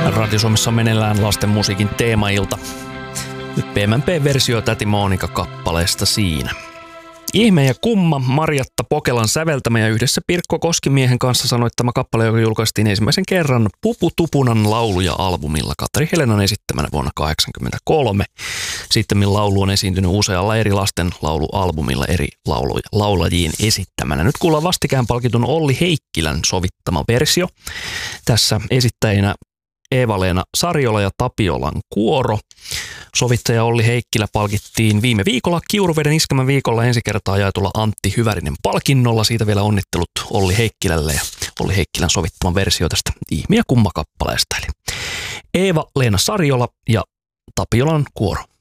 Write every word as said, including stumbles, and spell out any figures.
Radio Suomessa on meneillään lasten musiikin teemailta. Nyt P M P-versio Täti Monika kappaleesta Siinä. Ihme ja kumma, Marjatta Pokelan säveltämä ja yhdessä Pirkko Koskimiehen kanssa sanoittama kappale, joka julkaistiin ensimmäisen kerran Pupu Tupunan lauluja-albumilla Katri Helenan esittämänä vuonna tuhatyhdeksänsataakahdeksankymmentäkolme. Sitten laulu on esiintynyt usealla eri lasten laulualbumilla eri lauluja, laulajien esittämänä. Nyt kuullaan vastikään palkitun Olli Heikkilän sovittama versio. Tässä esittäjinä Eeva-Leena Sariola ja Tapiolan kuoro. Sovittaja Olli Heikkilä palkittiin viime viikolla Kiuruveden iskelmän viikolla ensi kertaa jaetulla Antti Hyvärinen palkinnolla. Siitä vielä onnittelut Olli Heikkilälle ja Olli Heikkilän sovittaman versio tästä Ihme ja kumma kappaleesta. Eli Eeva-Leena Sariola ja Tapiolan kuoro.